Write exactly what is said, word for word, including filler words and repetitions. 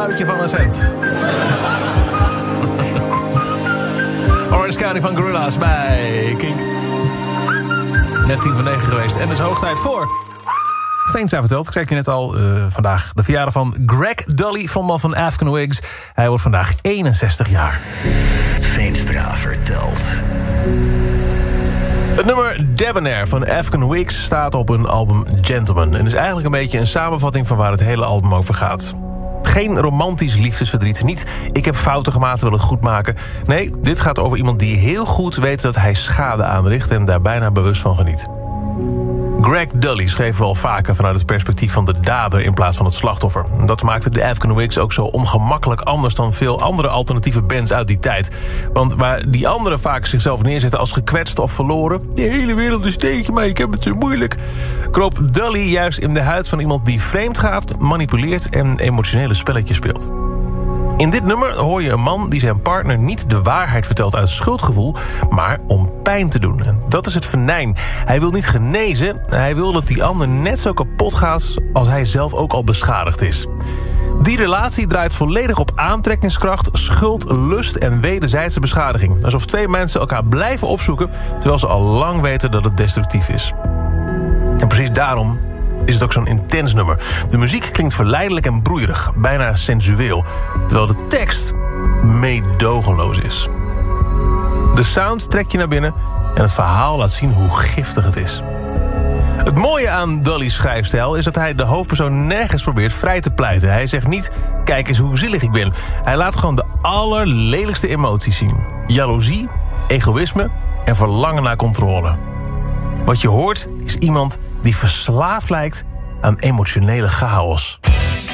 fluitje van een cent. Orange County van Gorillaz bij Kink. Net tien voor negen geweest. En het is hoog tijd voor... Veenstra verteld, ik zei je net al, uh, vandaag de verjaardag van Greg Dully, frontman van African Wigs. Hij wordt vandaag eenenzestig jaar. Veenstra vertelt. Het nummer Debonair van African Wigs staat op hun album Gentleman. En is eigenlijk een beetje een samenvatting van waar het hele album over gaat. Geen romantisch liefdesverdriet, niet ik heb fouten gemaakt, wil het goed maken. Nee, dit gaat over iemand die heel goed weet dat hij schade aanricht en daar bijna bewust van geniet. Greg Dully schreef wel vaker vanuit het perspectief van de dader in plaats van het slachtoffer. Dat maakte de African Wigs ook zo ongemakkelijk anders dan veel andere alternatieve bands uit die tijd. Want waar die anderen vaak zichzelf neerzetten als gekwetst of verloren, de hele wereld is tegen mij, ik heb het zo moeilijk, kroop Dully juist in de huid van iemand die vreemd gaat, manipuleert en emotionele spelletjes speelt. In dit nummer hoor je een man die zijn partner niet de waarheid vertelt uit schuldgevoel, maar om pijn te doen. En dat is het venijn. Hij wil niet genezen, hij wil dat die ander net zo kapot gaat als hij zelf ook al beschadigd is. Die relatie draait volledig op aantrekkingskracht, schuld, lust en wederzijdse beschadiging. Alsof twee mensen elkaar blijven opzoeken, terwijl ze al lang weten dat het destructief is. En precies daarom is het ook zo'n intens nummer. De muziek klinkt verleidelijk en broeierig, bijna sensueel, terwijl de tekst meedogenloos is. De sound trekt je naar binnen en het verhaal laat zien hoe giftig het is. Het mooie aan Dully's schrijfstijl is dat hij de hoofdpersoon nergens probeert vrij te pleiten. Hij zegt niet, kijk eens hoe zielig ik ben. Hij laat gewoon de allerlelijkste emoties zien. Jaloezie, egoïsme en verlangen naar controle. Wat je hoort is iemand die verslaafd lijkt aan emotionele chaos.